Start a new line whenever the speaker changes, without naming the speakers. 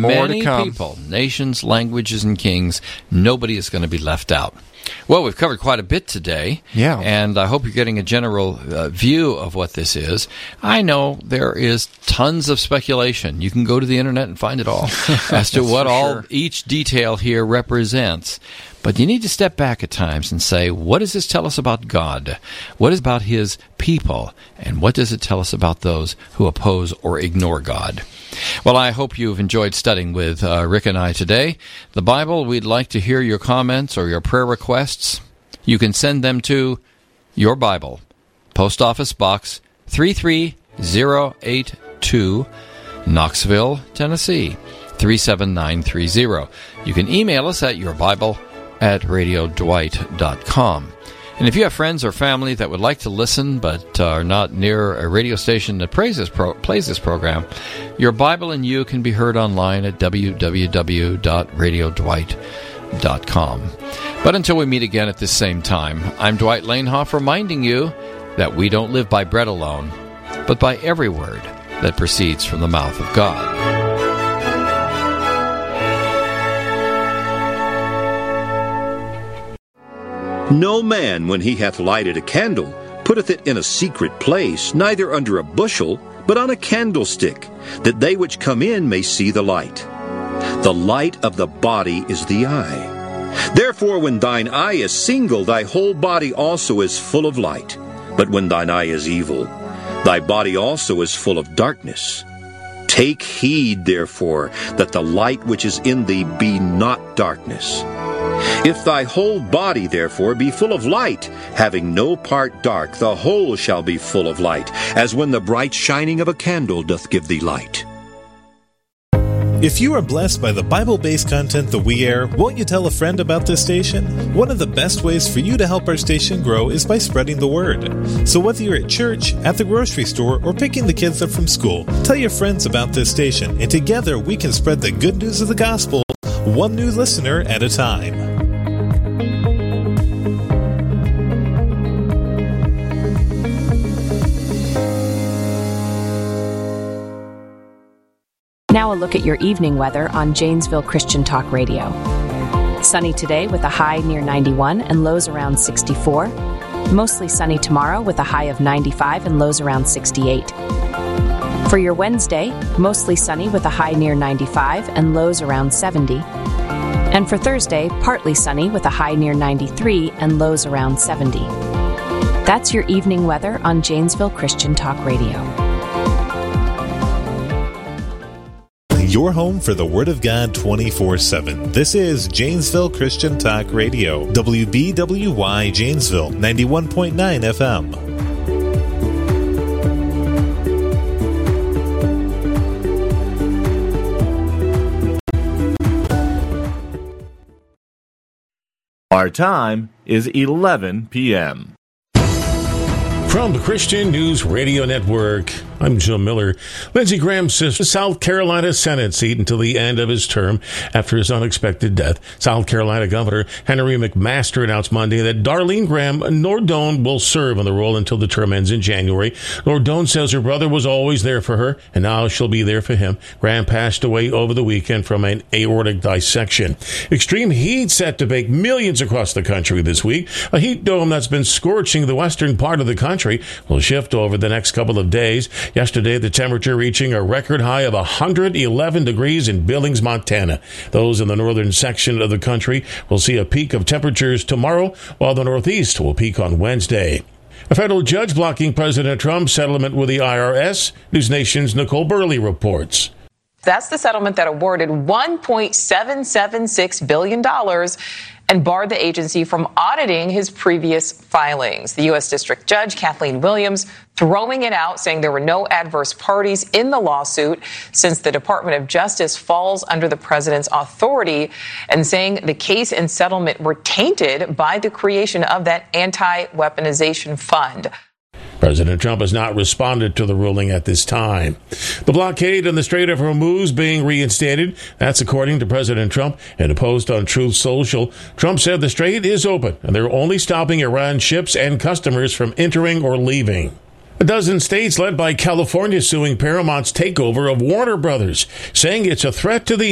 More to come.
people, nations, languages, and kings. Nobody is going to be left out. Well, we've covered quite a bit today,
Yeah.
and I hope you're getting a general view of what this is. I know there is tons of speculation. You can go to the internet and find it all as to what each detail here represents. But you need to step back at times and say, what does this tell us about God? What is about His people? And what does it tell us about those who oppose or ignore God? Well, I hope you've enjoyed studying with Rick and I today. The Bible, we'd like to hear your comments or your prayer requests. You can send them to Your Bible, Post Office Box 33082, Knoxville, Tennessee 37930. You can email us at yourbible@radiodwight.com. And if you have friends or family that would like to listen but are not near a radio station that plays this program, Your Bible and You can be heard online at www.radiodwight.com. But until we meet again at this same time, I'm Dwight Lanehoff reminding you that we don't live by bread alone, but by every word that proceeds from the mouth of God.
No man, when he hath lighted a candle, putteth it in a secret place, neither under a bushel, but on a candlestick, that they which come in may see the light. The light of the body is the eye. Therefore, when thine eye is single, thy whole body also is full of light. But when thine eye is evil, thy body also is full of darkness. Take heed, therefore, that the light which is in thee be not darkness. If thy whole body, therefore, be full of light, having no part dark, the whole shall be full of light, as when the bright shining of a candle doth give thee light.
If you are blessed by the Bible-based content that we air, won't you tell a friend about this station? One of the best ways for you to help our station grow is by spreading the word. So whether you're at church, at the grocery store, or picking the kids up from school, tell your friends about this station, and together we can spread the good news of the gospel, one new listener at a time.
Now a look at your evening weather on Janesville Christian Talk Radio. Sunny today with a high near 91 and lows around 64. Mostly sunny tomorrow with a high of 95 and lows around 68. For your Wednesday, mostly sunny with a high near 95 and lows around 70. And for Thursday, partly sunny with a high near 93 and lows around 70. That's your evening weather on Janesville Christian Talk Radio.
Your home for the Word of God 24/7. This is Janesville Christian Talk Radio. WBWY Janesville, 91.9 FM.
Our time is 11 p.m.
From the Christian News Radio Network, I'm Joe Miller. Lindsey Graham sits the South Carolina Senate seat until the end of his term after his unexpected death. South Carolina Governor Henry McMaster announced Monday that Darlene Graham Nordone will serve in the role until the term ends in January. Nordone says her brother was always there for her, and now she'll be there for him. Graham passed away over the weekend from an aortic dissection. Extreme heat set to bake millions across the country this week. A heat dome that's been scorching the western part of the country will shift over the next couple of days. Yesterday, the temperature reaching a record high of 111 degrees in Billings, Montana. Those in the northern section of the country will see a peak of temperatures tomorrow, while the northeast will peak on Wednesday. A federal judge blocking President Trump's settlement with the IRS. News Nation's Nicole Burley reports.
That's the settlement that awarded $1.776 billion and barred the agency from auditing his previous filings. The U.S. District Judge Kathleen Williams throwing it out, saying there were no adverse parties in the lawsuit since the Department of Justice falls under the president's authority, and saying the case and settlement were tainted by the creation of that anti-weaponization fund.
President Trump has not responded to the ruling at this time. The blockade on the Strait of Hormuz being reinstated. That's according to President Trump. In a post on Truth Social, Trump said the strait is open and they're only stopping Iran ships and customers from entering or leaving. A dozen states led by California suing Paramount's takeover of Warner Brothers, saying it's a threat to the